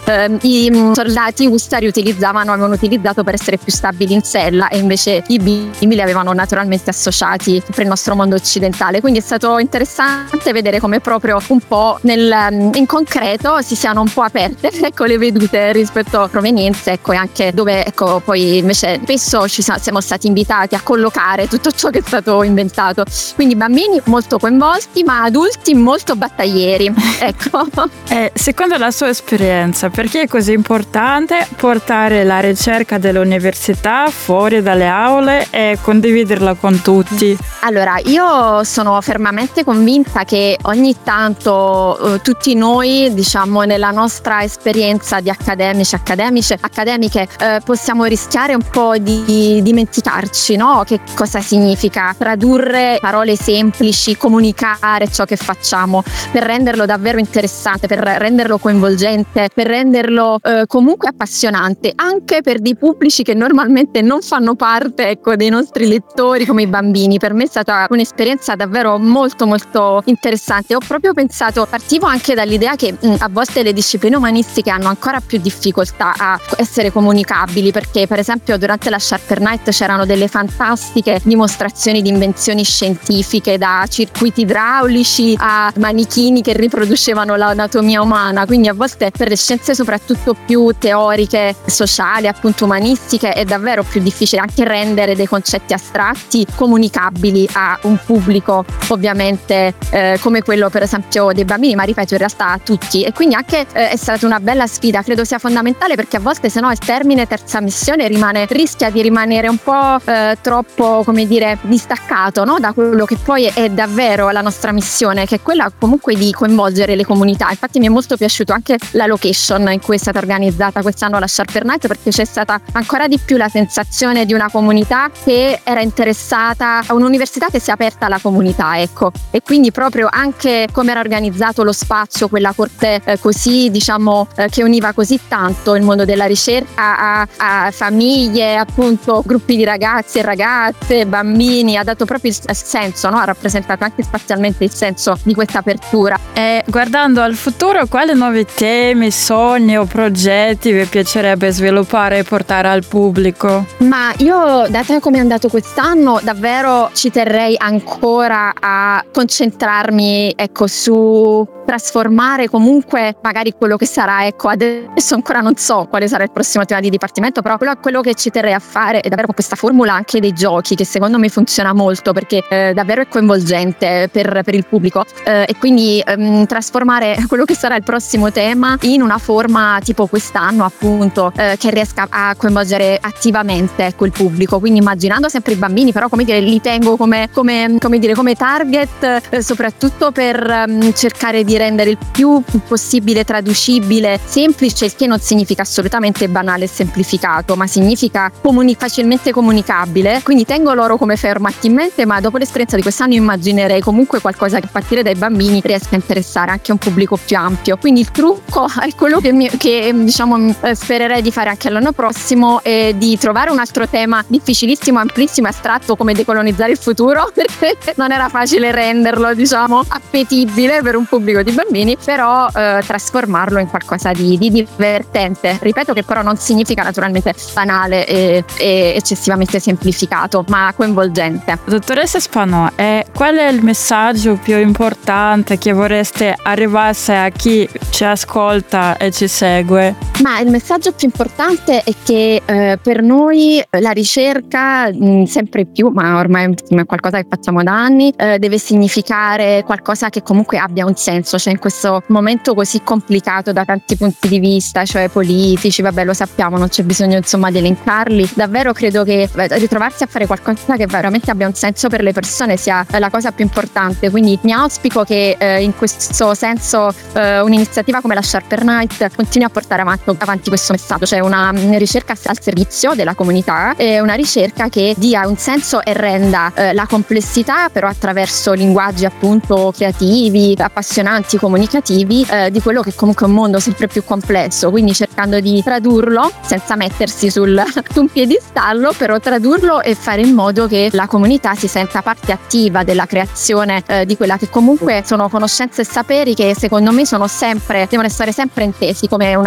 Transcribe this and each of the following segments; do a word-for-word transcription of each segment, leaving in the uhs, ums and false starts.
eh, i mh, soldati Ustari utilizzavano, avevano utilizzato per essere più stabili in sella, e invece i bimbi li avevano naturalmente associati per il nostro mondo occidentale. Quindi è stato interessante vedere come proprio un po' nel, in concreto si siano un po' aperte ecco le vedute rispetto a provenienze, ecco, e anche dove ecco poi invece spesso ci siamo stati invitati a collocare tutto ciò che è stato inventato. Quindi bambini molto coinvolti, ma adulti molto battaglieri, ecco. Eh, secondo la sua esperienza, perché è così importante portare la ricerca dell'università fuori dalle aule e condividerla con tutti? Allora, io sono fermamente convinta che ogni tanto eh, tutti noi, diciamo, nella nostra esperienza di accademici, accademiche, accademiche, eh, possiamo rischiare un po' di dimenticarci, no? Che cosa significa tradurre parole semplici, comunicare ciò che facciamo, per renderlo davvero interessante, per renderlo coinvolgente, per renderlo eh, comunque appassionante, anche per dei pubblici che normalmente non fanno parte, ecco, dei nostri lettori, come i bambini. Per me è stata un'esperienza davvero molto molto interessante. Ho proprio pensato, partivo anche dall'idea che mh, a volte le discipline umanistiche hanno ancora più difficoltà a essere comunicabili, perché per esempio durante la Sharper Night c'erano delle fantastiche dimostrazioni di invenzioni scientifiche, da circuiti idraulici a manichini che riproducevano l'anatomia umana. Quindi a volte per le scienze soprattutto più teoriche, sociali, appunto umanistiche, è davvero più difficile anche rendere dei concetti astratti comunicabili a un pubblico ovviamente eh, come quello per esempio dei bambini, ma ripeto in realtà a tutti. E quindi anche eh, è stata una bella sfida, credo sia fondamentale, perché a volte se no il termine terza missione rimane, rischia di rimanere un po' eh, troppo, come dire, distaccato, no? Da quello che poi è davvero la nostra missione, che è quella comunque di coinvolgere le comunità. Infatti mi è molto piaciuto anche la location in cui è stata organizzata quest'anno la Sharper Night, perché c'è stata ancora di più la sensazione di una comunità che era interessata, a un'università che si è aperta alla comunità, ecco. E quindi proprio anche come era organizzato lo spazio, quella corte eh, così, diciamo, eh, che univa così tanto il mondo della ricerca a, a famiglie, appunto gruppi di ragazzi e ragazze, bambini, ha dato proprio il senso, no? Ha rappresentato anche spazialmente il senso di questa apertura. E guardando al futuro, quali nuovi temi, sogni o progetti vi piacerebbe sviluppare e portare al pubblico? Ma io, data come è andato quest'anno, davvero ci terrei ancora a concentrarmi, ecco, su trasformare comunque magari quello che sarà, ecco, adesso ancora non so quale sarà il prossimo tema di dipartimento, però quello, quello che ci terrei a fare è davvero con questa formula anche dei giochi, che secondo me funziona molto, perché eh, davvero è coinvolgente per, per il pubblico, eh, e quindi ehm, trasformare quello che sarà il prossimo tema in una forma tipo quest'anno, appunto, eh, che riesca a coinvolgere attivamente, ecco, il pubblico. Quindi immaginando sempre i bambini, però come dire, li tengo come, come, come dire, come target, eh, soprattutto per um, cercare di rendere il più possibile traducibile, semplice, il che non significa assolutamente banale e semplificato, ma significa comuni- facilmente comunicabile. Quindi tengo loro come fermati in mente, ma dopo l'esperienza di quest'anno immaginerei comunque qualcosa che a partire dai bambini riesca a interessare anche un pubblico più ampio. Quindi il trucco è quello che, mi, che diciamo spererei di fare anche l'anno prossimo, è di trovare un altro tema difficilissimo, amplissimo, astratto come decolonizzare il futuro, perché non era facile renderlo, diciamo, appetibile per un pubblico di bambini, però eh, trasformarlo in qualcosa di, di divertente. Ripeto che però non significa naturalmente banale e, e eccessivamente semplificato, ma coinvolgente. Dottoressa Spanò, eh, qual è il messaggio più importante che vorreste arrivasse a chi ci ascolta e ci segue? Ma il messaggio più importante è che eh, per noi la ricerca mh, sempre più, ma ormai è qualcosa che facciamo da anni, eh, deve significare qualcosa che comunque abbia un senso. Cioè in questo momento così complicato da tanti punti di vista, cioè politici, vabbè, lo sappiamo, non c'è bisogno insomma di elencarli, davvero credo che ritrovarsi a fare qualcosa che veramente abbia un senso per le persone sia la cosa più importante. Quindi mi auspico che eh, in questo senso eh, un'iniziativa come la Sharper Night continui a portare avanti, avanti questo messaggio, cioè una ricerca al servizio della comunità, e una ricerca che dia un senso e renda eh, la complessità, però attraverso linguaggi appunto creativi, appassionanti, comunicativi, eh, di quello che comunque è un mondo sempre più complesso. Quindi cercando di tradurlo senza mettersi sul, su un piedistallo, però tradurlo e fare in modo che la comunità si senta parte attiva della creazione eh, di quella che comunque sono conoscenze e saperi che secondo me sono sempre, devono essere sempre intesi come una creazione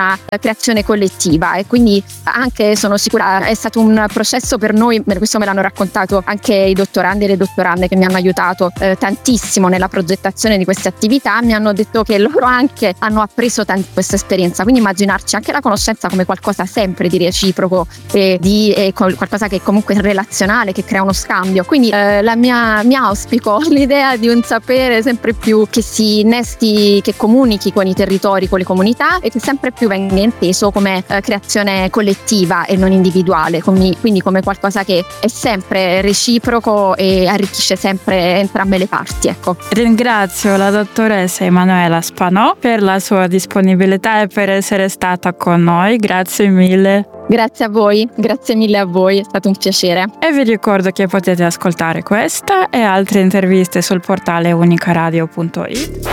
creazione collettiva, e quindi anche sono sicura è stato un processo per noi, questo me l'hanno raccontato anche i dottorandi e le dottorande che mi hanno aiutato eh, tantissimo nella progettazione di queste attività, mi hanno detto che loro anche hanno appreso tanto questa esperienza, quindi immaginarci anche la conoscenza come qualcosa sempre di reciproco e di e qualcosa che comunque è relazionale, che crea uno scambio. Quindi eh, la mia mi auspico l'idea di un sapere sempre più che si innesti, che comunichi con i territori, con le comunità, e che sempre più venga inteso come eh, creazione collettiva e non individuale, quindi, quindi come qualcosa che è sempre reciproco e arricchisce sempre entrambe le parti, ecco. Ringrazio la dottoressa Emanuela Spanò per la sua disponibilità e per essere stata con noi, grazie mille. Grazie a voi, grazie mille a voi, è stato un piacere. E vi ricordo che potete ascoltare questa e altre interviste sul portale unicaradio punto it.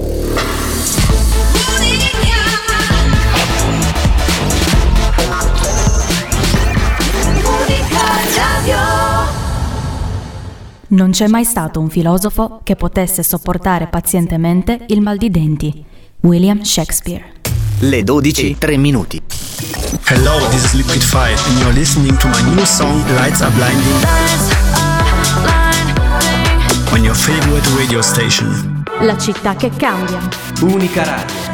Non c'è mai stato un filosofo che potesse sopportare pazientemente il mal di denti. William Shakespeare. Le dodici, tre minuti. Hello, this is Liquid Fight and you're listening to my new song Lights Are Blinding on your favorite radio station. La città che cambia. Unica Radio.